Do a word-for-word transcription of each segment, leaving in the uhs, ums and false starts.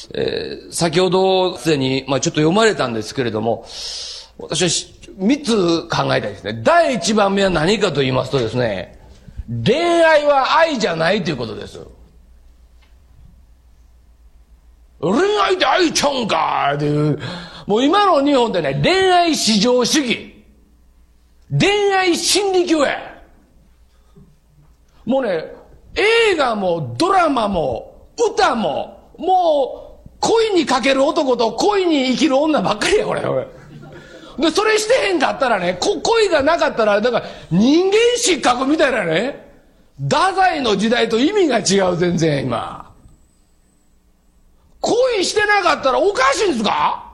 えー、先ほどすでに、まあ、ちょっと読まれたんですけれども、私は三つ考えたいですね。第一番目は何かと言いますとですね、恋愛は愛じゃないということです。恋愛って愛ちゃうんかっていう。もう今の日本でね、恋愛至上主義。恋愛心理教や。もうね、映画もドラマも歌も、もう恋にかける男と恋に生きる女ばっかりや、これ。で、それしてへんかったらね、こ恋がなかったら、だから人間失格みたいなね、太宰の時代と意味が違う、全然今。恋してなかったらおかしいんですか？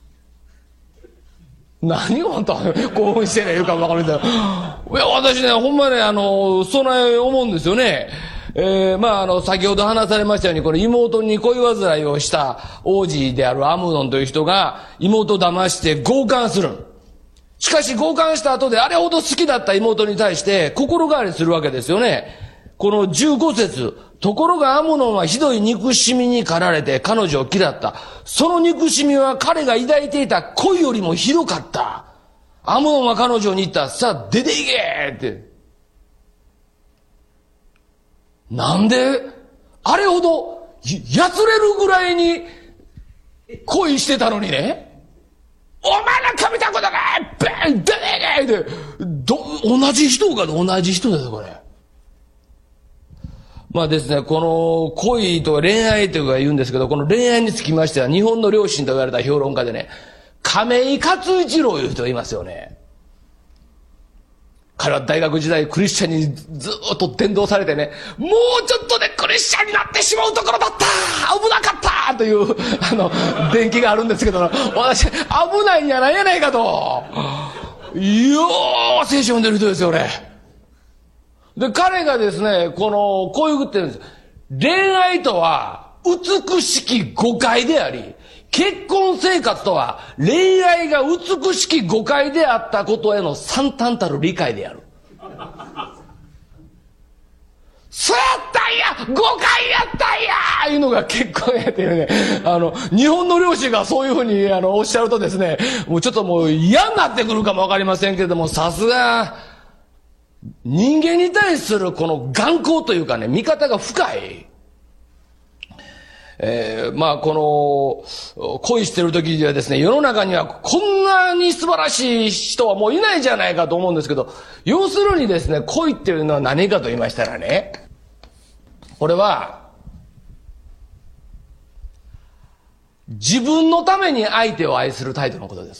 何をあんた興奮してね言うか分かるんだよ。いや、私ね、ほんまね、あの、そない思うんですよね。えー、まあ、あの、先ほど話されましたように、この妹に恋煩いをした王子であるアムノンという人が、妹を騙して強姦する。しかし強姦した後であれほど好きだった妹に対して心変わりするわけですよね。このじゅうご節、ところがアムノンはひどい憎しみに駆られて彼女を嫌った。その憎しみは彼が抱いていた恋よりもひどかった。アムノンは彼女に言った。さあ、出ていけって。なんで、あれほど、やつれるぐらいに恋してたのにね。お前なんか見たことないベン出ていけって。ど、同じ人か同じ人です、これ。まあですね、この恋と恋愛というか言うんですけど、この恋愛につきましては、日本の良心と言われた評論家でね、亀井勝一郎いう人がいますよね。彼は大学時代クリスチャンにずっと伝道されてね、もうちょっとでクリスチャンになってしまうところだった危なかったという、あの、伝記があるんですけど、私、危ないんやないやないかと。よー、聖書読んでる人ですよ、俺。で、彼がですね、この、こういう言ってるんです。恋愛とは、美しき誤解であり、結婚生活とは、恋愛が美しき誤解であったことへの惨憺たる理解である。そうやったんや誤解やったんやいうのが結婚やっていうね、あの、日本の両親がそういうふうに、あの、おっしゃるとですね、もうちょっともう嫌になってくるかもわかりませんけれども、さすが、人間に対するこの眼光というかね、見方が深い。えー、まあこの恋してる時にはですね、世の中にはこんなに素晴らしい人はもういないじゃないかと思うんですけど、要するにですね、恋っていうのは何かと言いましたらね、これは自分のために相手を愛する態度のことです。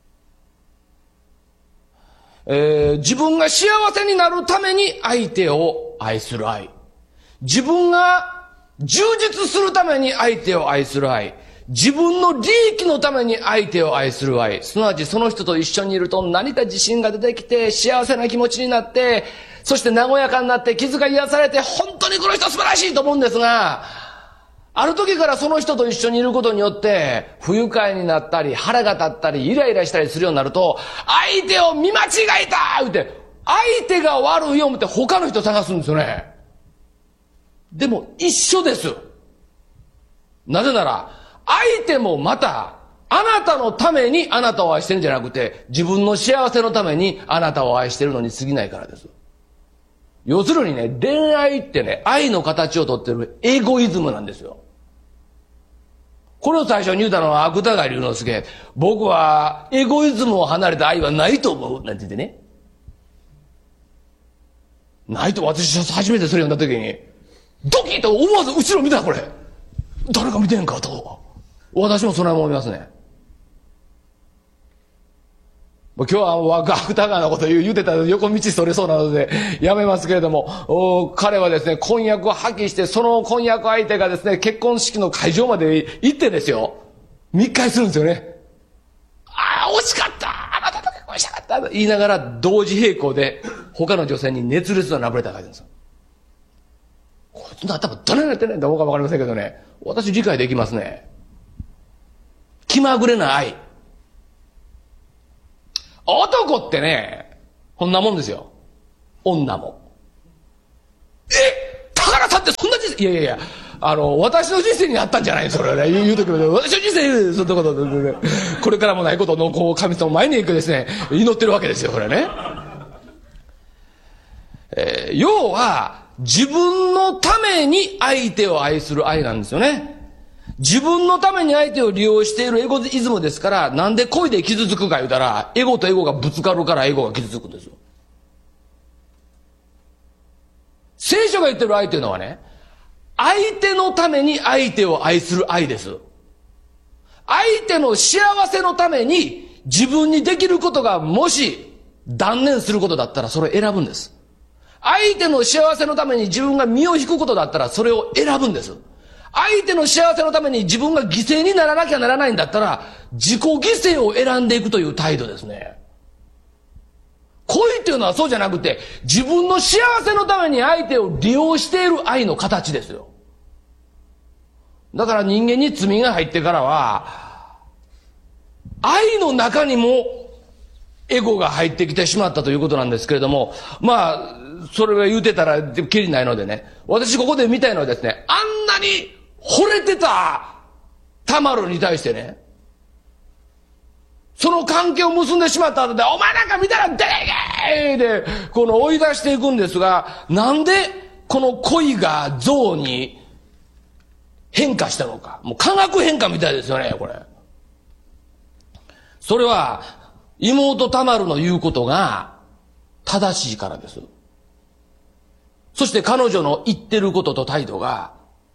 えー、自分が幸せになるために相手を愛する愛。自分が充実するために相手を愛する愛。自分の利益のために相手を愛する愛。すなわちその人と一緒にいると何か自信が出てきて幸せな気持ちになって、そして和やかになって傷が癒されて本当にこの人素晴らしいと思うんですが、ある時からその人と一緒にいることによって不愉快になったり腹が立ったりイライラしたりするようになると、相手を見間違えた言って相手が悪いよ思って他の人探すんですよね。でも一緒です。なぜなら相手もまたあなたのためにあなたを愛してるんじゃなくて、自分の幸せのためにあなたを愛してるのに過ぎないからです。要するにね、恋愛ってね、愛の形をとってるエゴイズムなんですよ。これを最初に言うたのは芥川龍之介。僕はエゴイズムを離れた愛はないと思うなんて言ってね。ないと私初めてそれ読んだ時にドキッと思わず後ろ見たこれ。誰か見てんかと。私もそんな思いますね。今日は芥川のこと言うてたら横道それそうなのでやめますけれども、彼はですね、婚約を破棄して、その婚約相手がですね、結婚式の会場まで行ってですよ、密会するんですよね。ああ、惜しかったあなたと結婚したかったと言いながら、同時並行で他の女性に熱烈なラブレターが書いてるんですよ。こいつの頭どないなってないんだろうかわかりませんけどね、私理解できますね。気まぐれな愛。男ってね、こんなもんですよ。女も。え、高田さんってそんな人生、いやいやいや、 あの、私の人生にあったんじゃないそれはね。言う言うときもね、私の人生、そんなことで、ね、これからもないことの、こう、神様前に行くですね、祈ってるわけですよ、これね。えー、要は、自分のために相手を愛する愛なんですよね。自分のために相手を利用しているエゴイズムですから、なんで恋で傷つくか言うたら、エゴとエゴがぶつかるからエゴが傷つくんですよ。聖書が言ってる愛というのはね、相手のために相手を愛する愛です。相手の幸せのために自分にできることがもし断念することだったらそれを選ぶんです。相手の幸せのために自分が身を引くことだったらそれを選ぶんです。相手の幸せのために自分が犠牲にならなきゃならないんだったら自己犠牲を選んでいくという態度ですね。恋っていうのはそうじゃなくて自分の幸せのために相手を利用している愛の形ですよ。だから人間に罪が入ってからは愛の中にもエゴが入ってきてしまったということなんですけれども、まあそれが言うてたらきりないのでね、私ここで見たいのはですね、あんなに惚れてたタマルに対してね、その関係を結んでしまった後で、お前なんか見たら出てけーで、この追い出していくんですが、なんでこの恋が憎に変化したのか。もう化学変化みたいですよね、これ。それは、妹タマルの言うことが正しいからです。そして彼女の言ってることと態度が、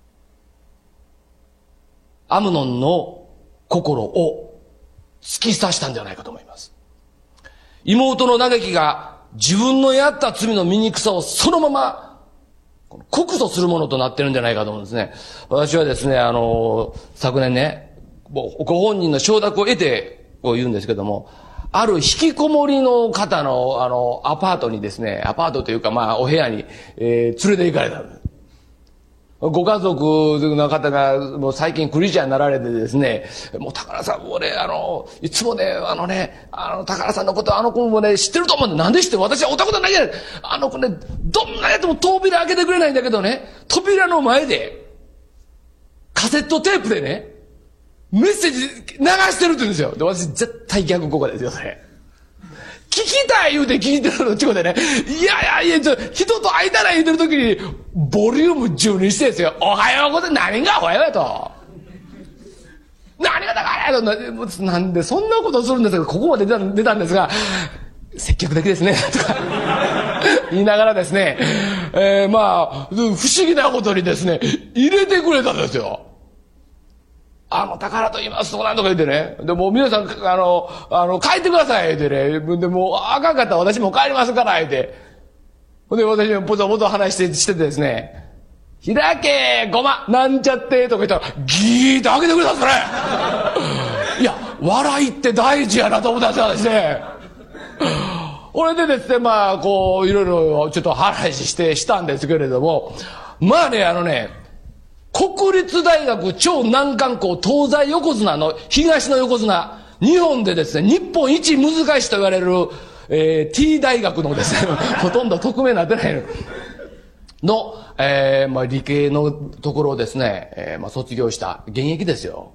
アムノンの心を突き刺したんじゃないかと思います。妹の嘆きが自分のやった罪の醜さをそのまま告訴するものとなってるんじゃないかと思うんですね。私はですね、あの、昨年ね、ご本人の承諾を得てこう言うんですけども、ある引きこもりの方のあのアパートにですね、アパートというかまあお部屋に、えー、連れて行かれたんです。ご家族の方がもう最近クリスチャンになられてですね、もう宝さんもね、あの、いつもね、あのね、あの宝さんのことあの子もね、知ってると思うんで、なんで知ってる？私はおたことないじゃない。あの子ね、どんなやつも扉開けてくれないんだけどね、扉の前で、カセットテープでね、メッセージ流してるって言うんですよ。で、私絶対逆効果ですよ、それ。聞きたい言うて聞いてるのちこでね、いやいやいや、ちょ人と会いたら言うてる時に、ボリュームじゅうにしてですよ。おはようございます。何がおはようやと。何がだからやと。なんでそんなことするんですか。ここまで出た出たんですが、積極的ですね。とか言いながらですね、えー、まあ、不思議なことにですね、入れてくれたんですよ。あの、宝と言いますとなんとか言ってね。で、もう皆さん、あの、あの、帰ってください、言ってね。で、もう、あかんかったら私も帰りますから、言って。で、私もポツポツ話して、しててですね。開け、ごま、なんちゃって、とか言ったら、ギーって開けてくれたんですね。いや、笑いって大事やなと思ったんですよね。これでですね、まあ、こう、いろいろちょっと話して、したんですけれども、まあね、あのね、国立大学超難関校東西横綱の東の横綱、日本でですね、日本一難しいと言われる、えー、T 大学のですね、ほとんど匿名になってないの、えー、まあ理系のところをですね、えー、まあ卒業した現役ですよ。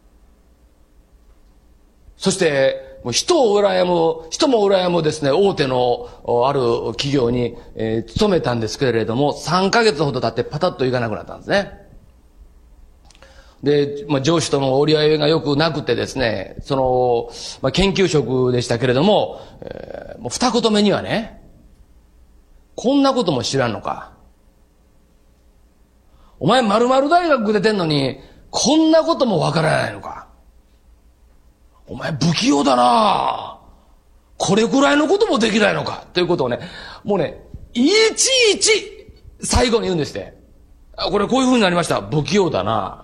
そして、もう人を羨む、人も羨むですね、大手のある企業に、えー、勤めたんですけれども、さんかげつほど経ってパタッと行かなくなったんですね。で、まあ、上司との折り合いがよくなくてですね、その、まあ、研究職でしたけれども、えー、もう二言目にはね、こんなことも知らんのか。お前〇〇大学出てんのに、こんなこともわからないのか。お前不器用だな。これくらいのこともできないのか。ということをね、もうね、いちいち最後に言うんですって。これこういう風になりました。不器用だな。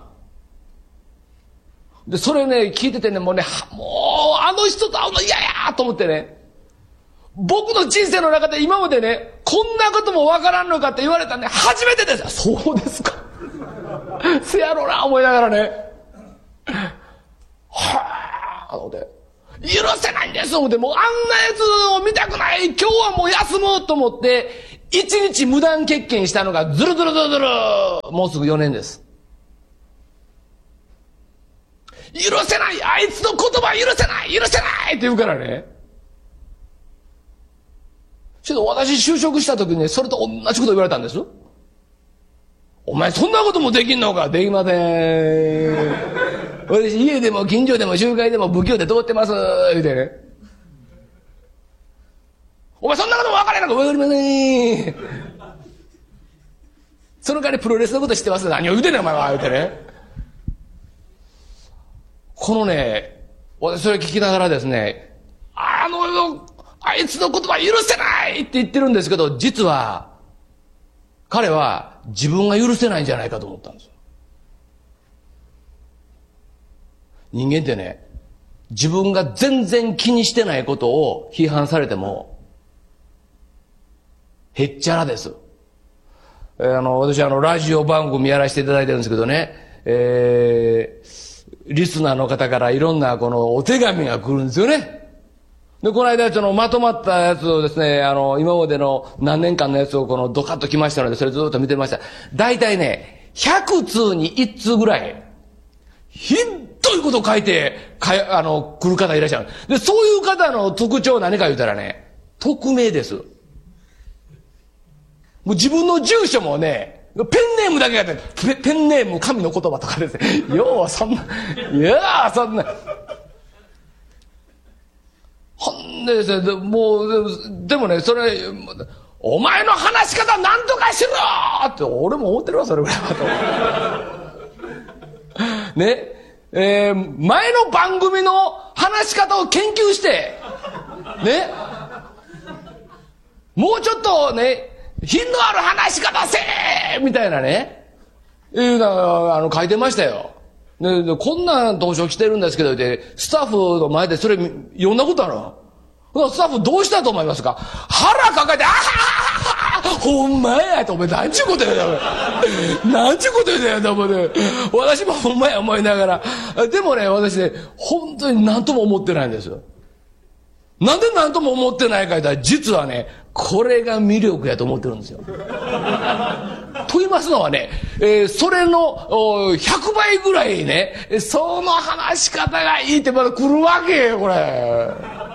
で、それね、聞いててね、もうね、もう、あの人と会うの嫌やと思ってね、僕の人生の中で今までね、こんなこともわからんのかって言われたね、初めてです。そうですか。せやろな、思いながらね。はぁ、思って、許せないんです、思って、もうあんなやつを見たくない、今日はもう休もうと思って、一日無断欠勤したのがずるずるずるずる、もうすぐよねんです。 許せない、あいつの言葉許せない、許せないって言うからね。ちょっと私就職した時にね、それと同じこと言われたんです。お前そんなこともできんのか。できません。私家でも近所でも集会でも不器用で通ってます。言うてね。お前そんなことも分からへんのか。分かりません。その代わりプロレスのこと知ってます。何を言うてんねんお前は。言うてね。このね、私それ聞きながらですね、あの、あいつの言葉許せないって言ってるんですけど、実は、彼は自分が許せないんじゃないかと思ったんですよ。人間ってね、自分が全然気にしてないことを批判されても、へっちゃらです。えー、あの、私あの、ラジオ番組やらせていただいてるんですけどね、えー、リスナーの方からいろんなこのお手紙が来るんですよね。で、この間、その、まとまったやつをですね、あの、今までの何年間のやつをこの、ドカッと来ましたので、それずっと見てました。大体ね、ひゃく通にいち通ぐらい、ひどいことを書いて、かあの、来る方いらっしゃる。で、そういう方の特徴何か言うたらね、匿名です。もう自分の住所もね、ペンネームだけがね、ペペンネーム神の言葉とかですね。よう、そんな、いやー、そんな。ほんでですね、もう、でもね、それ、お前の話し方なんとかしろって、俺も思ってるわ、それぐらいはと。ね、えー、前の番組の話し方を研究して、ね、もうちょっとね、品のある話し方せーみたいなね、いうのあの書いてましたよ。ね、でこんな投書来てるんですけど、で、スタッフの前でそれ読んだことあるの。スタッフどうしたと思いますか。腹抱えて、あははははほんまやと思って、なんちゅうことやだ、なんちゅうことやだと思って、私もほんまや思いながら、でもね、私ね、本当に何とも思ってないんですよ。なんで何とも思ってないか言ったら、実はね、これが魅力やと思ってるんですよ。と言いますのはね、えー、それのひゃくばいぐらいね、その話し方がいいってまだ来るわけよ、これ。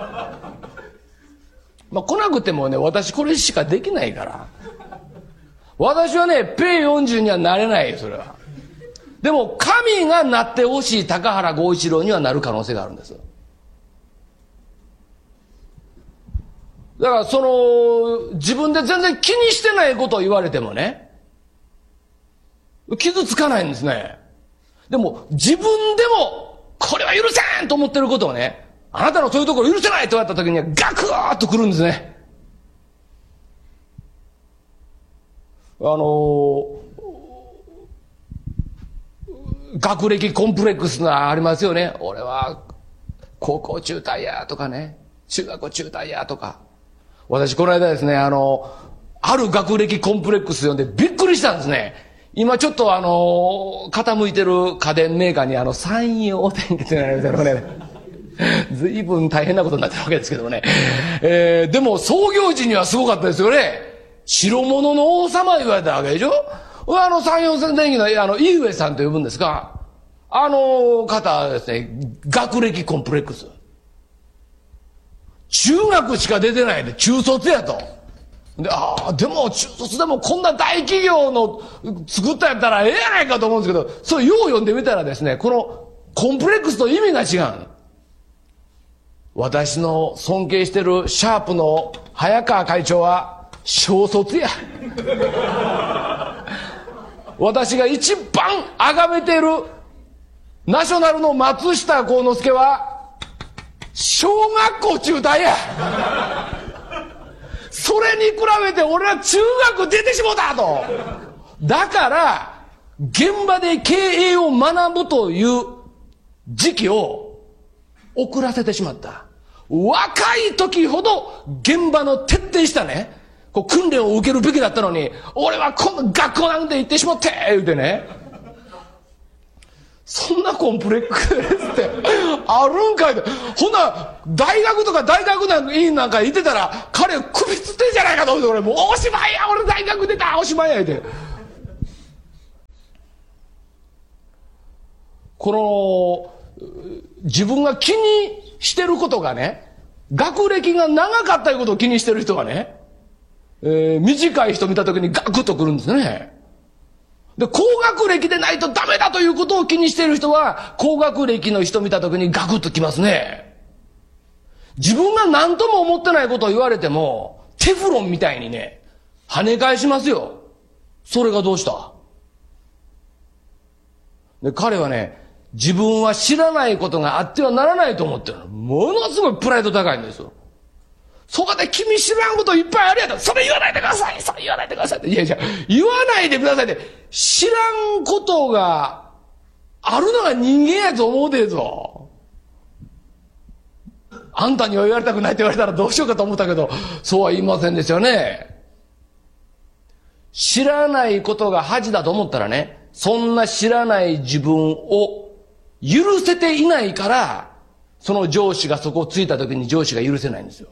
まあ来なくてもね、私これしかできないから。私はね、ペイよんじゅうにはなれないよ、それは。でも、神がなってほしい高原剛一郎にはなる可能性があるんです。だからその自分で全然気にしてないことを言われてもね、傷つかないんですね。でも自分でもこれは許せんと思ってることをね、あなたのそういうところ許せないと言われた時にはガクーッとくるんですね。あのー、学歴コンプレックスがありますよね。俺は高校中退やとかね、中学校中退やとか。私この間ですね、あの、ある学歴コンプレックス読んでびっくりしたんですね。今ちょっとあの、傾いてる家電メーカーにあの、山陽電機ってなるんですよね。随分大変なことになってるわけですけどもね。えー、でも創業時にはすごかったですよね。白物の王様言われたわけでしょ。あの、山陽電機のあの、井上さんと呼ぶんですが、あの方はですね、学歴コンプレックス。中学しか出てないで、中卒やと。で、ああ、でも中卒でもこんな大企業の作ったやったらええやないかと思うんですけど、それよう読んでみたらですね、このコンプレックスと意味が違う。私の尊敬してるシャープの早川会長は小卒や。私が一番崇めてるナショナルの松下幸之助は小学校中退や。それに比べて俺は中学出てしもたと。だから現場で経営を学ぶという時期を遅らせてしまった。若い時ほど現場の徹底したね、こう訓練を受けるべきだったのに、俺はこんな学校なんて行ってしまって言うてね、そんなコンプレックスってあるんかいと。ほんな大学とか大学の院なんか行ってたら彼首つってんじゃないかと思って、俺もうおしまいや、俺大学出たおしまいやって。この自分が気にしてることがね、学歴が長かったいうことを気にしてる人はね、えー、短い人見たときにガクッとくるんですね。で、高学歴でないとダメだということを気にしている人は、高学歴の人見たときにガクッときますね。自分が何とも思ってないことを言われても、テフロンみたいにね、跳ね返しますよ。それがどうした？で、彼はね、自分は知らないことがあってはならないと思ってるの。ものすごいプライド高いんですよ。そこで君知らんこといっぱいあるやろ。それ言わないでください。それ言わないでくださいって。いやいや、言わないでくださいって。知らんことがあるのが人間やと思うてるぞ。あんたには言われたくないって言われたらどうしようかと思ったけど、そうは言いませんですよね。知らないことが恥だと思ったらね、そんな知らない自分を許せていないから、その上司がそこをついた時に上司が許せないんですよ。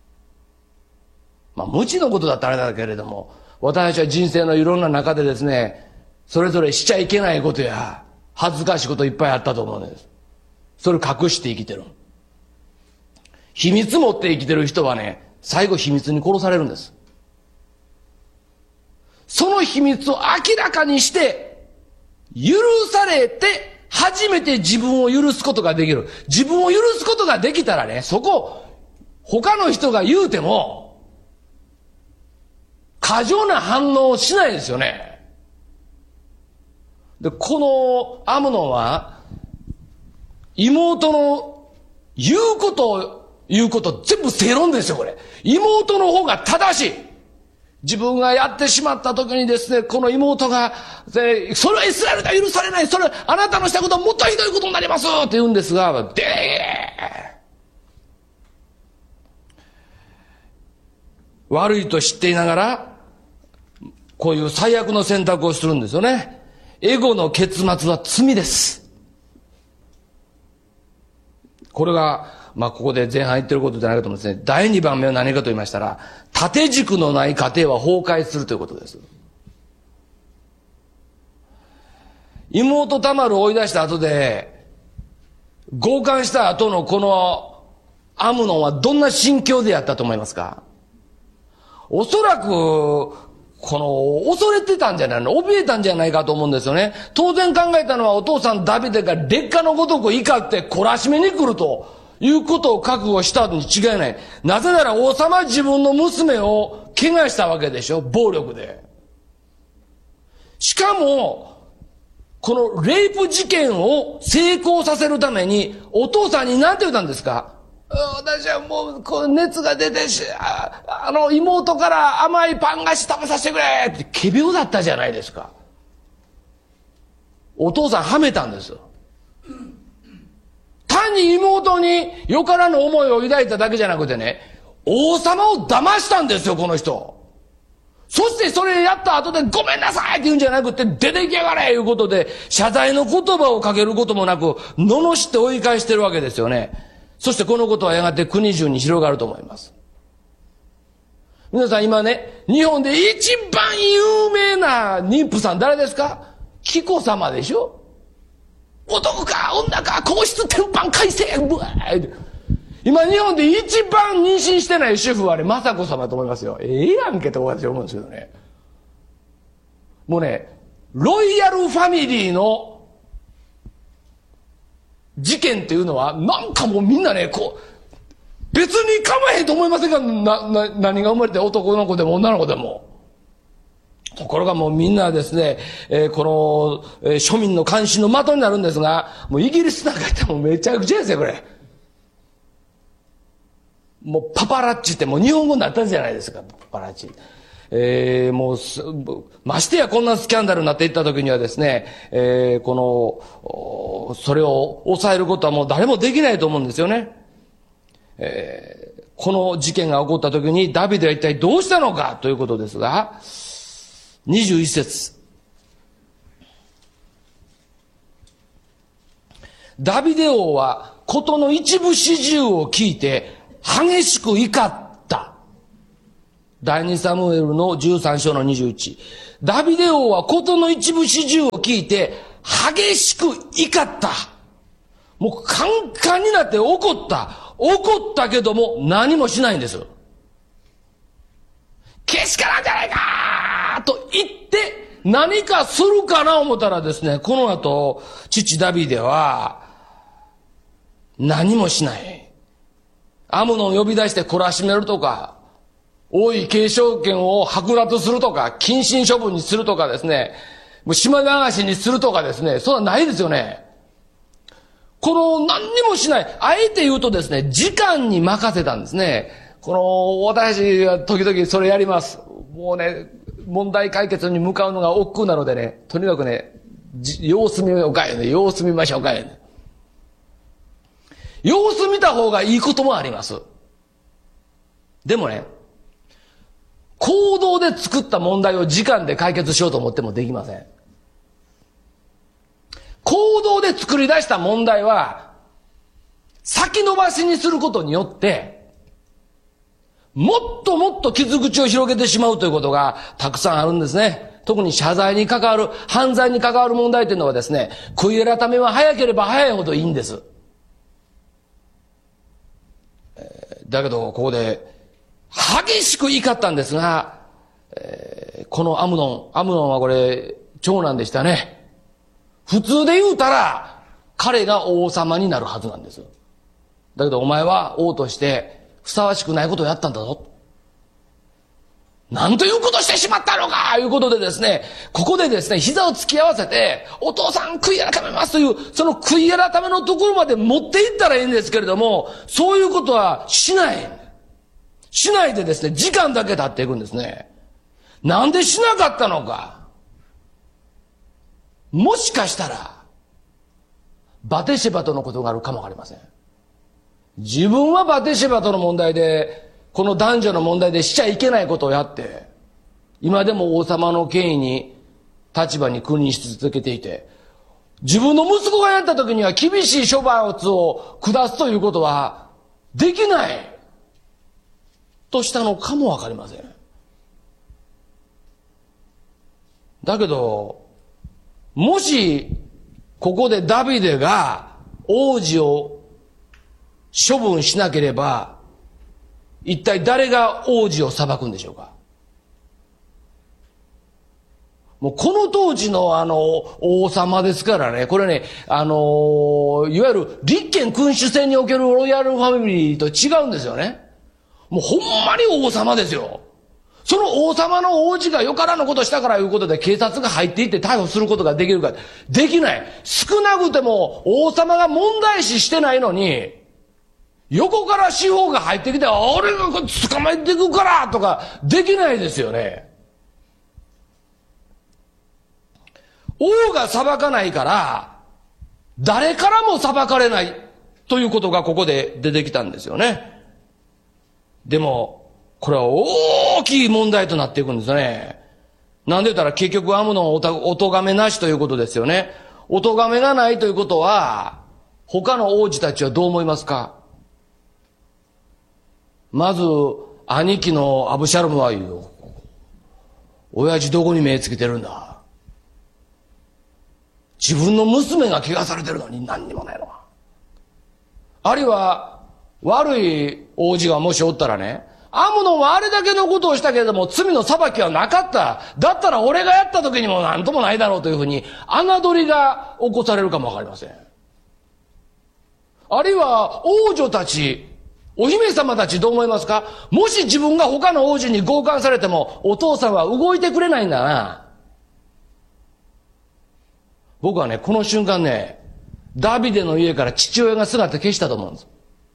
まあ、無知のことだったらあれだけれども、私は人生のいろんな中でですね、それぞれしちゃいけないことや、恥ずかしいこといっぱいあったと思うんです。それを隠して生きてる。秘密持って生きてる人はね、最後秘密に殺されるんです。その秘密を明らかにして、許されて、初めて自分を許すことができる。自分を許すことができたらね、そこ、他の人が言うても、過剰な反応をしないですよね。で、このアムノンは、妹の言うことを、言うこと全部正論ですよ、これ。妹の方が正しい。自分がやってしまった時にですね、この妹が、それはイスラエルでは許されない。それ、あなたのしたことはもっとひどいことになりますって言うんですが、で悪いと知っていながら、こういう最悪の選択をするんですよね。エゴの結末は罪です。これが、まあ、ここで前半言ってることじゃないかと思うんですね。だいにばんめは何かと言いましたら、縦軸のない家庭は崩壊するということです。妹タマルを追い出した後で、強姦した後のこのアムノンはどんな心境でやったと思いますか？おそらく、この、恐れてたんじゃないの？怯えたんじゃないかと思うんですよね。当然考えたのはお父さんダビデが劣化のごとく怒って懲らしめに来るということを覚悟したに違いない。なぜなら王様自分の娘を怪我したわけでしょ？暴力で。しかも、このレイプ事件を成功させるためにお父さんに何て言ったんですか？私はもう、こう熱が出てし、あ、あの、妹から甘いパン菓子食べさせてくれって仮病だったじゃないですか。お父さんはめたんですよ。単に妹によからぬ思いを抱いただけじゃなくてね、王様を騙したんですよ、この人。そしてそれやった後でごめんなさいって言うんじゃなくて、出て行きやがれいうことで、謝罪の言葉をかけることもなく、罵って追い返してるわけですよね。そしてこのことはやがて国中に広がると思います。皆さん今ね、日本で一番有名な妊婦さん誰ですか？紀子様でしょ？男か女か皇室天板改正うわー今日本で一番妊娠してない主婦はあれ雅子様だと思いますよ。ええやんけと私は思うんですけどね。もうね、ロイヤルファミリーの事件っていうのは、なんかもうみんなね、こう、別に構えへんと思いませんか？な、な、何が生まれて男の子でも女の子でも。ところがもうみんなですね、えー、この、えー、庶民の関心の的になるんですが、もうイギリスなんか行ってもめちゃくちゃですよ、これ。もうパパラッチってもう日本語になったじゃないですか、パパラッチ。えー、もう、ましてやこんなスキャンダルになっていった時にはですね、えー、この、それを抑えることはもう誰もできないと思うんですよね。えー、この事件が起こった時にダビデは一体どうしたのかということですが、にじゅういっ節。ダビデ王は事の一部始終を聞いて激しく怒った。第二サムエルのじゅうさん章のにじゅういち。ダビデ王は事の一部始終を聞いて激しく怒った。 もうカンカンになって怒った。怒ったけども何もしないんです。けしからんじゃないかと言って何かするかな思ったらですね、この後、父ダビデは何もしない。アムノンを呼び出して懲らしめるとか、王位継承権を剥奪するとか、謹慎処分にするとかですね、もう島流しにするとかですね、そんなないですよね。この何にもしない。あえて言うとですね、時間に任せたんですね。この、私は時々それやります。もうね、問題解決に向かうのが億劫なのでね、とにかくね、様子見ようかよね、様子見ましょうかよね。様子見た方がいいこともあります。でもね、行動で作った問題を時間で解決しようと思ってもできません。行動で作り出した問題は、先延ばしにすることによって、もっともっと傷口を広げてしまうということがたくさんあるんですね。特に謝罪に関わる、犯罪に関わる問題というのはですね、悔い改めは早ければ早いほどいいんです。えー、だけど、ここで、激しく怒ったんですが、えー、このアムノン、アムノンはこれ、長男でしたね。普通で言うたら、彼が王様になるはずなんです。だけどお前は王としてふさわしくないことをやったんだぞ。なんということしてしまったのかということでですね、ここでですね、膝を突き合わせて、お父さん悔い改めますという、その悔い改めのところまで持っていったらいいんですけれども、そういうことはしない。しないでですね、時間だけ経っていくんですね。なんでしなかったのか。もしかしたら、バテシェバとのことがあるかもわかりません。自分はバテシェバとの問題で、この男女の問題でしちゃいけないことをやって、今でも王様の権威に、立場に君臨し続けていて、自分の息子がやった時には厳しい処罰を下すということはできない。としたのかもわかりません。だけど、もし、ここでダビデが王子を処分しなければ、一体誰が王子を裁くんでしょうか。もうこの当時のあの王様ですからね、これね、あの、いわゆる立憲君主制におけるロイヤルファミリーと違うんですよね。もうほんまに王様ですよ。その王様の王子がよからぬことしたからいうことで警察が入っていって逮捕することができるか。できない。少なくても王様が問題視してないのに、横から司法が入ってきて、俺が捕まえていくからとか、できないですよね。王が裁かないから、誰からも裁かれないということがここで出てきたんですよね。でも、これは大きい問題となっていくんですね。なんで言ったら結局アムノンはお咎めなしということですよね。お咎めがないということは、他の王子たちはどう思いますか？まず、兄貴のアブシャロムは言う。親父どこに目つけてるんだ。自分の娘が怪我されてるのに何にもないのか。あるいは、悪い王子がもしおったらね、アムノンはあれだけのことをしたけれども、罪の裁きはなかった。だったら俺がやった時にも何ともないだろうというふうに、侮りが起こされるかもわかりません。あるいは、王女たち、お姫様たちどう思いますか？もし自分が他の王子に強姦されても、お父さんは動いてくれないんだな。僕はね、この瞬間ね、ダビデの家から父親が姿消したと思うんです。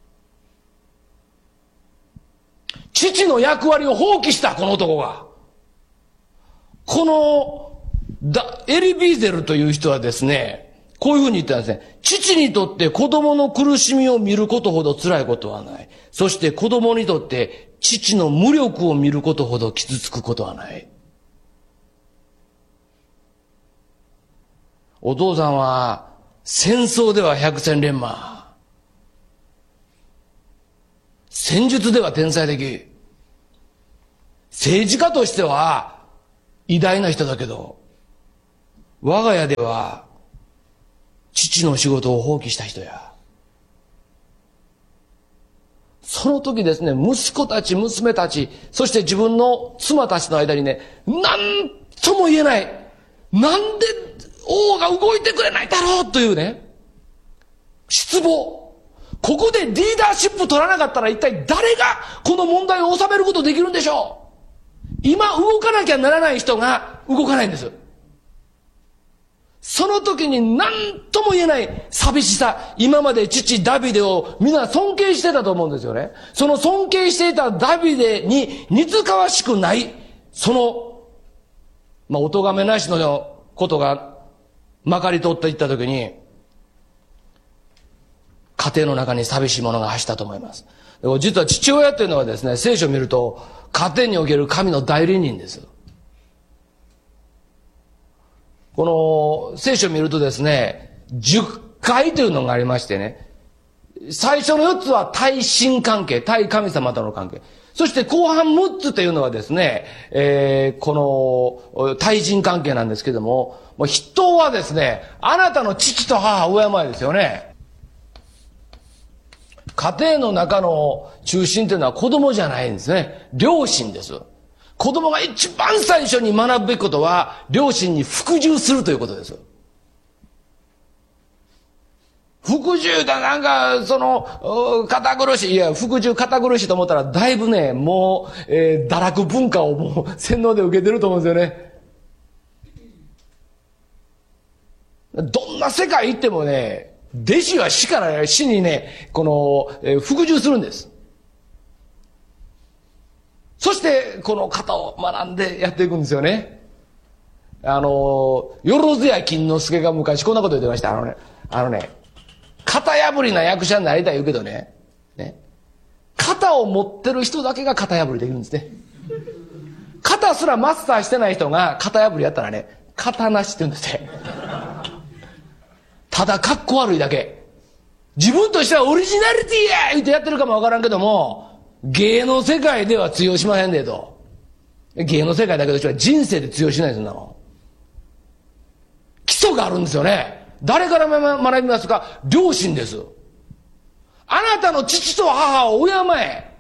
父の役割を放棄した、この男が。この、だエリビーゼルという人はですね、こういうふうに言ったんですね。父にとって子供の苦しみを見ることほど辛いことはない。そして子供にとって父の無力を見ることほど傷つくことはない。お父さんは戦争では百戦錬磨。戦術では天才的。政治家としては偉大な人だけど、我が家では父の仕事を放棄した人や。 その時ですね、息子たち、娘たち、そして自分の妻たちの間にね、なんとも言えない、なんで王が動いてくれないだろうというね、失望。ここでリーダーシップ取らなかったら一体誰がこの問題を収めることできるんでしょう。今動かなきゃならない人が動かないんです。その時に何とも言えない寂しさ、今まで父ダビデをみんな尊敬してたと思うんですよね。その尊敬していたダビデに似つかわしくない、その、まあ、お咎めなしのことがまかり通っていった時に、家庭の中に寂しいものが走ったと思います。実は父親っていうのはですね、聖書を見ると家庭における神の代理人です。この聖書を見るとですね、じゅっかいというのがありましてね、最初のよっつは対神関係、対神様との関係。そして後半むっつというのはですね、えー、この対人関係なんですけども、もう人はですね、あなたの父と母を敬えですよね。家庭の中の中心というのは子供じゃないんですね。両親です。子供が一番最初に学ぶべきことは、両親に服従するということです。服従だ、なんか、その、堅苦しい。いや、服従堅苦しいと思ったら、だいぶね、もう、えー、堕落文化をもう、洗脳で受けてると思うんですよね。どんな世界行ってもね、弟子は死から死にね、この、えー、服従するんです。そして、この型を学んでやっていくんですよね。あの、よろずや金之助が昔こんなこと言ってました。あのね、あのね、型破りな役者になりたい言うけどね、ね、型を持ってる人だけが型破りできるんですね。型すらマスターしてない人が型破りやったらね、型なしって言うんですね。ただ、かっこ悪いだけ。自分としてはオリジナリティや言ってやってるかもわからんけども、芸の世界では通用しまへんでと。芸の世界だけとしては人生で通用しないですんなの。基礎があるんですよね。誰から学びますか？両親です。あなたの父と母を敬え。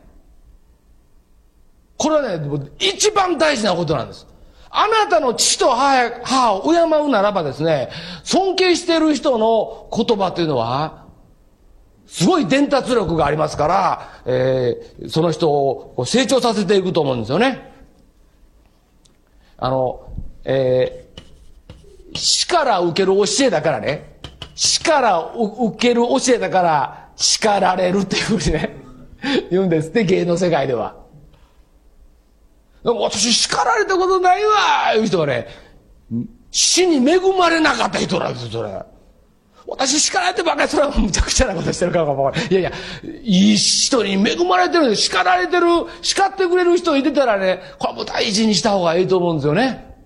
これはね、一番大事なことなんです。あなたの父と母、母を敬うならばですね、尊敬している人の言葉というのは、すごい伝達力がありますから、えー、その人を成長させていくと思うんですよね。あの、えー、死から受ける教えだからね、死から受ける教えだから叱られるっていうふうにね、言うんですって、芸の世界では。でも私叱られたことないわいう人はね、死に恵まれなかった人なんですよ、それ。私叱られてばっかり、それはむちゃくちゃなことしてるからかもわからない。いやいや、いい人に恵まれてるんで、叱られてる、叱ってくれる人いてたらね、これはもう大事にした方がいいと思うんですよね。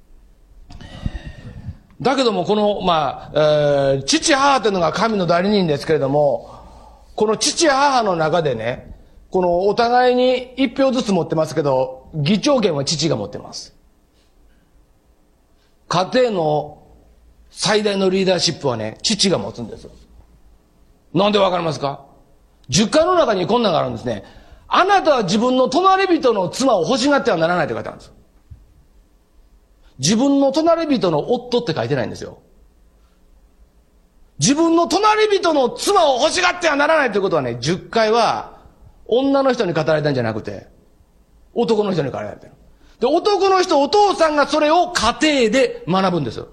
だけども、この、まあ、えー、父母というのが神の代理人ですけれども、この父母の中でね、このお互いに一票ずつ持ってますけど、議長権は父が持ってます。家庭の最大のリーダーシップはね、父が持つんです。なんでわかりますか？十回の中にこんなのがあるんですね。あなたは自分の隣人の妻を欲しがってはならないって書いてあるんです。自分の隣人の夫って書いてないんですよ。自分の隣人の妻を欲しがってはならないということはね、十回は女の人に語られたんじゃなくて、男の人に語られてる。で、男の人、お父さんがそれを家庭で学ぶんですよ。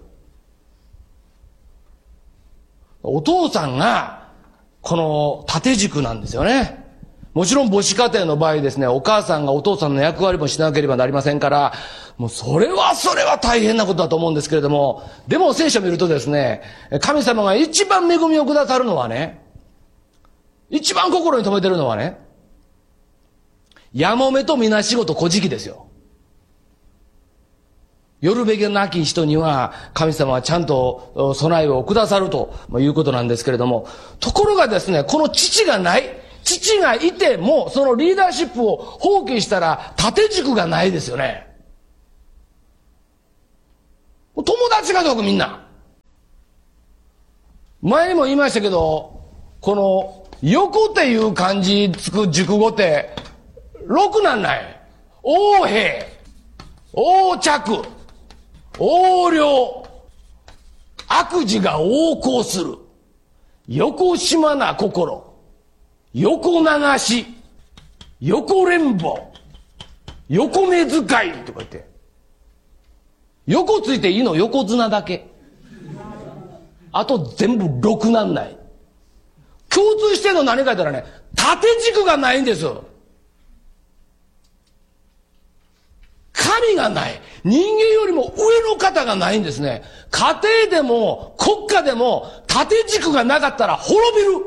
お父さんが、この縦軸なんですよね。もちろん母子家庭の場合ですね、お母さんがお父さんの役割もしなければなりませんから、もうそれはそれは大変なことだと思うんですけれども、でも聖書を見るとですね、神様が一番恵みをくださるのはね、一番心に留めてるのはね、やもめとみなしごと小じきですよ。よるべきなき人には神様はちゃんと備えをくださるということなんですけれども、ところがですね、この父がない、父がいてもそのリーダーシップを放棄したら縦軸がないですよね。友達がどくみんな。前にも言いましたけど、この横っていう漢字つく熟語ってろくなんない。横兵、横着、横領、悪事が横行する、横島な心、横流し、横連棒、横目遣いとか言って、横ついていいの横綱だけ。あと全部ろくなんない。共通してんの何か言ったらね、縦軸がないんです。神がない。人間よりも上の方がないんですね。家庭でも国家でも縦軸がなかったら滅びる。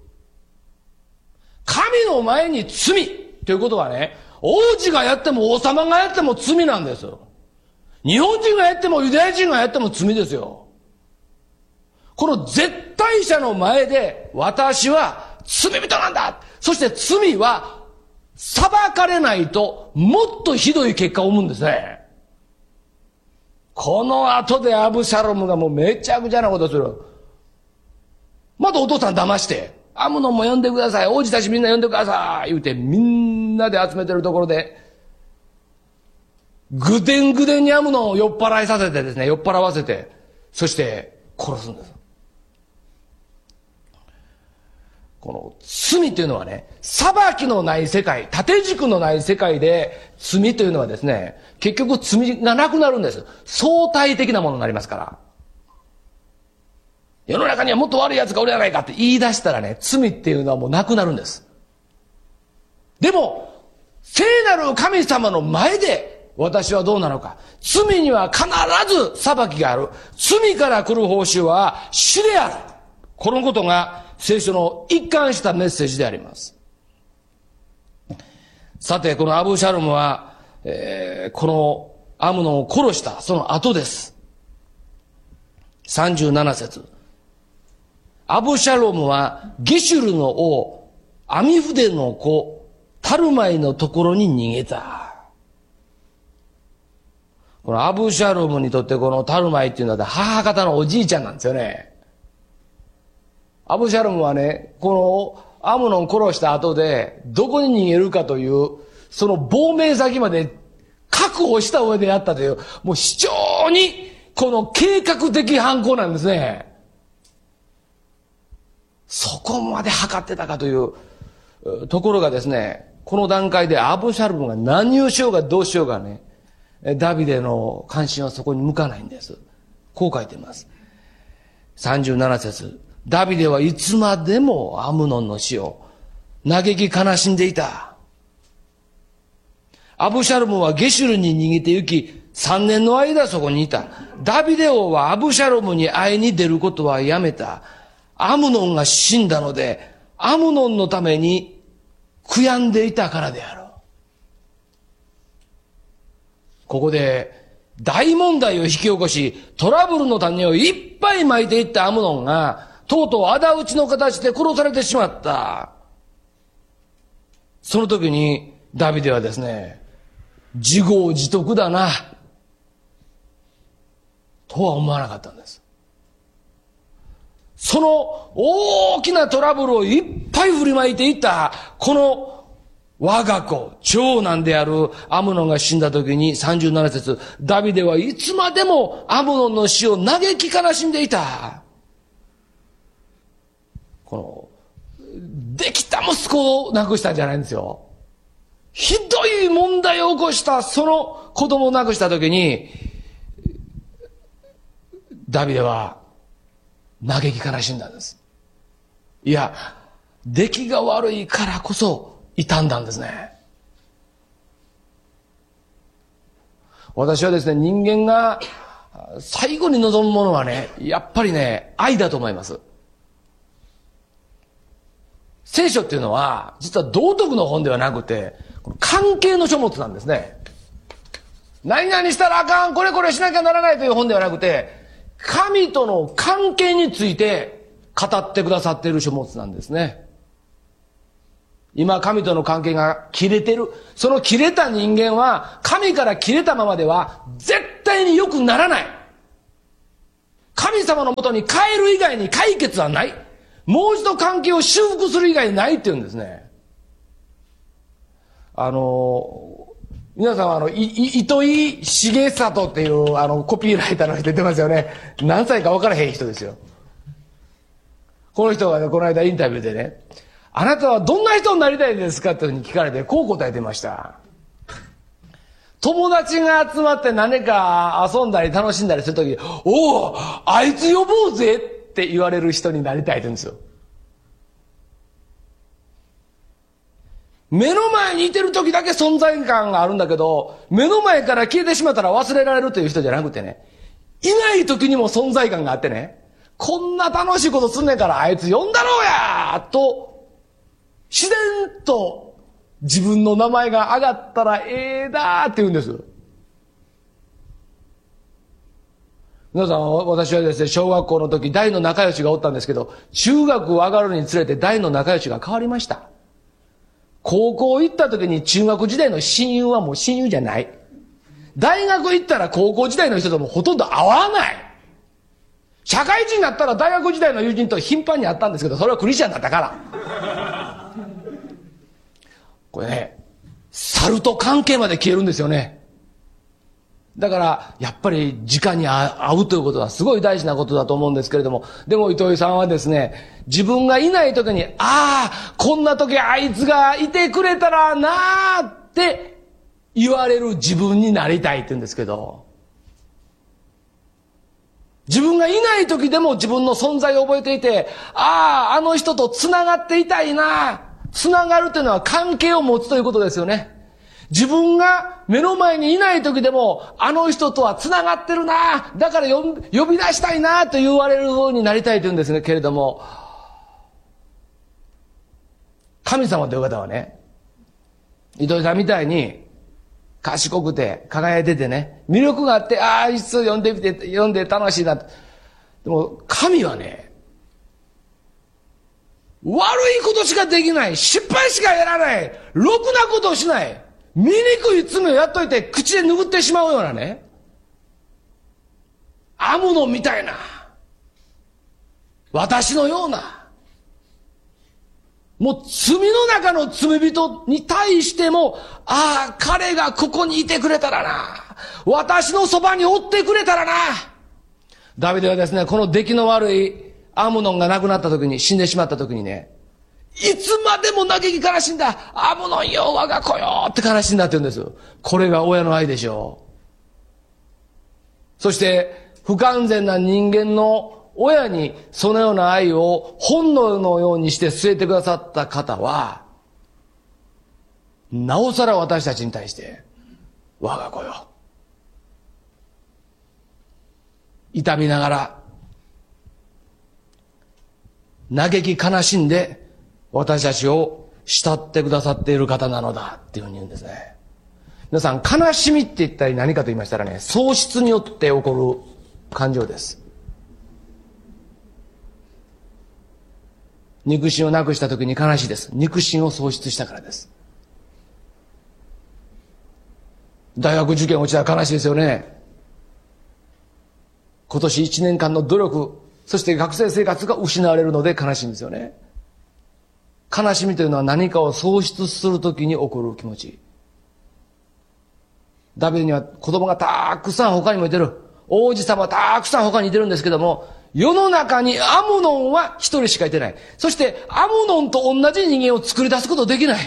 神の前に罪ということはね、王子がやっても王様がやっても罪なんですよ。日本人がやってもユダヤ人がやっても罪ですよ。この絶対者の前で私は罪人なんだ。そして罪は裁かれないともっとひどい結果を生むんですね。この後でアブシャロムがもうめちゃくちゃなことする。まだお父さん騙して、アムノンも呼んでください。王子たちみんな呼んでください。言うてみんなで集めてるところで、ぐでんぐでんにアムノンを酔っ払いさせてですね、酔っ払わせて、そして殺すんです。この罪というのはね、裁きのない世界、縦軸のない世界で罪というのはですね、結局罪がなくなるんです。相対的なものになりますから。世の中にはもっと悪い奴がおるやないかって言い出したらね、罪っていうのはもうなくなるんです。でも、聖なる神様の前で私はどうなのか。罪には必ず裁きがある。罪から来る報酬は死である。このことが聖書の一貫したメッセージであります。さて、このアブシャロムは、えー、このアムノンを殺したその後です。さんじゅうなな節。アブシャロムはゲシュルの王、アミフデの子、タルマイのところに逃げた。このアブシャロムにとってこのタルマイっていうのは母方のおじいちゃんなんですよね。アブシャロムはね、このアムノン殺した後でどこに逃げるかという、その亡命先まで確保した上でやったという、もう非常にこの計画的犯行なんですね。そこまで測ってたかというところがですね、この段階でアブシャロムが何をしようがどうしようがね、ダビデの関心はそこに向かないんです。こう書いています。さんじゅうなな節。ダビデはいつまでもアムノンの死を嘆き悲しんでいた。アブシャロムはゲシュルに逃げて行き、三年の間そこにいた。ダビデ王はアブシャロムに会いに出ることはやめた。アムノンが死んだので、アムノンのために悔やんでいたからである。ここで大問題を引き起こし、トラブルの種をいっぱい撒いていったアムノンが、とうとう仇討ちの形で殺されてしまった。その時にダビデはですね、自業自得だな、とは思わなかったんです。その大きなトラブルをいっぱい振りまいていったこの我が子長男であるアムノンが死んだ時にさんじゅうなな節、ダビデはいつまでもアムノンの死を嘆き悲しんでいた。このできた息子を亡くしたんじゃないんですよ。ひどい問題を起こしたその子供を亡くした時にダビデは嘆き悲しんだんです。いや、出来が悪いからこそ傷んだんですね。私はですね、人間が最後に望むものはね、やっぱりね、愛だと思います。聖書っていうのは、実は道徳の本ではなくて、関係の書物なんですね。何々したらあかん、これこれしなきゃならないという本ではなくて、神との関係について語ってくださっている書物なんですね。今神との関係が切れてる。その切れた人間は神から切れたままでは絶対に良くならない。神様のもとに帰る以外に解決はない。 もう一度関係を修復する以外ないって言うんですね。あの、皆さんはあの、い、い、糸井重里っていうあの、コピーライターの人出てますよね。何歳か分からへん人ですよ。この人が、ね、この間インタビューでね、あなたはどんな人になりたいですかっていうふうに聞かれて、こう答えてました。友達が集まって何か遊んだり楽しんだりするとき、おお、あいつ呼ぼうぜって言われる人になりたいって言うんですよ。目の前にいてる時だけ存在感があるんだけど、目の前から消えてしまったら忘れられるという人じゃなくてね、いない時にも存在感があってね、こんな楽しいことすんねんからあいつ呼んだろうやと、自然と自分の名前が上がったらええだって言うんです。皆さん、私はですね、小学校の時大の仲良しがおったんですけど、中学上がるにつれて大の仲良しが変わりました。高校行った時に中学時代の親友はもう親友じゃない。大学行ったら高校時代の人ともほとんど会わない。社会人になったら大学時代の友人と頻繁に会ったんですけど、それはクリスチャンだったから。これね、猿と関係まで消えるんですよね。だから、やっぱり直に会うということはすごい大事なことだと思うんですけれども、でも糸井さんはですね、自分がいない時に、ああ、こんな時あいつがいてくれたらなーって言われる自分になりたいって言うんですけど、自分がいない時でも自分の存在を覚えていて、ああ、あの人と繋がっていたいな。繋がるというのは関係を持つということですよね。自分が目の前にいない時でも、あの人とは繋がってるな。だから呼び出したいなと言われるようになりたいというんですね。けれども、神様という方はね、糸井さんみたいに賢くて輝いててね、魅力があって、ああ、いつ読んでみて、読んで楽しいなと。でも神はね、悪いことしかできない。失敗しかやらない。ろくなことをしない。醜い罪をやっといて口で拭ってしまうようなね。アムノンみたいな。私のような。もう罪の中の罪人に対しても、ああ、彼がここにいてくれたらな。私のそばにおってくれたらな。ダビデはですね、この出来の悪いアムノンが亡くなった時に、死んでしまった時にね、いつまでも嘆き悲しんだ。アムノンよ、我が子よって悲しんだって言うんです。これが親の愛でしょう。そして、不完全な人間の親にそのような愛を本能のようにして据えてくださった方は、なおさら私たちに対して、我が子よ。痛みながら、嘆き悲しんで、私たちを慕ってくださっている方なのだっていうふうに言うんですね。皆さん、悲しみって一体何かと言いましたらね、喪失によって起こる感情です。肉親をなくした時に悲しいです。肉親を喪失したからです。大学受験落ちたら悲しいですよね。今年一年間の努力、そして学生生活が失われるので悲しいんですよね。悲しみというのは何かを喪失するときに起こる気持ち。ダビデには子供がたくさん他にもいてる。王子様はたくさん他にいてるんですけども、世の中にアムノンは一人しかいてない。そしてアムノンと同じ人間を作り出すことできない。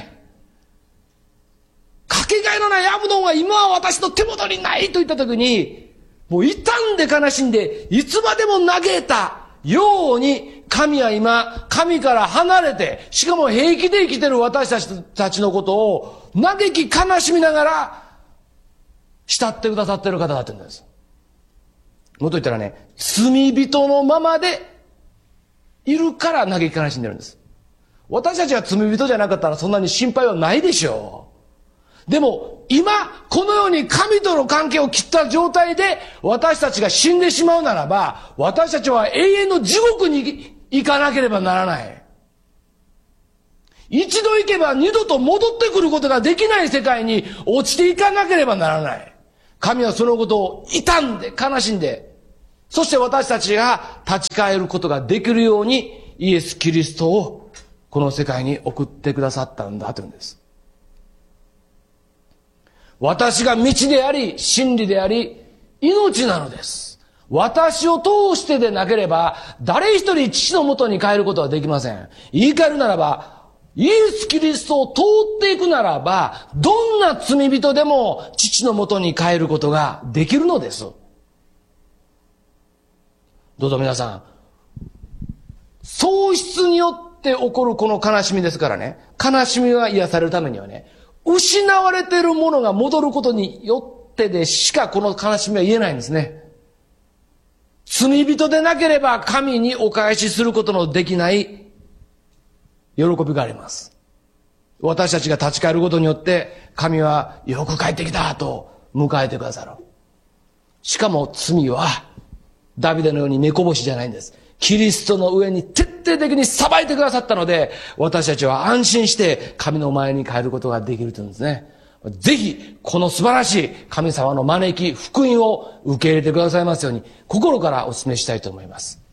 かけがえのないアムノンは今は私の手元にないと言ったときに、もう傷んで悲しんで、いつまでも嘆いたように、神は今、神から離れて、しかも平気で生きてる私たちたちのことを、嘆き悲しみながら、慕ってくださってる方だって言うんです。もっと言ったらね、罪人のままで、いるから嘆き悲しんでるんです。私たちが罪人じゃなかったらそんなに心配はないでしょう。でも、今、このように神との関係を切った状態で、私たちが死んでしまうならば、私たちは永遠の地獄に行かなければならない。一度行けば二度と戻ってくることができない世界に落ちていかなければならない。神はそのことを傷んで悲しんで、そして私たちが立ち返ることができるようにイエス・キリストをこの世界に送ってくださったんだというんです。私が道であり、真理であり、命なのです。私を通してでなければ、誰一人父のもとに帰ることはできません。言い換えるならば、イエス・キリストを通っていくならば、どんな罪人でも父のもとに帰ることができるのです。どうぞ皆さん、喪失によって起こるこの悲しみですからね、悲しみが癒されるためにはね、失われているものが戻ることによってでしかこの悲しみは言えないんですね。罪人でなければ神にお返しすることのできない喜びがあります。私たちが立ち返ることによって神はよく帰ってきたと迎えてくださる。しかも罪はダビデのように目こぼしじゃないんです。キリストの上に徹底的に裁いてくださったので、私たちは安心して神の前に帰ることができるというんですね。ぜひ、この素晴らしい神様の招き、福音を受け入れてくださいますように、心からお勧めしたいと思います。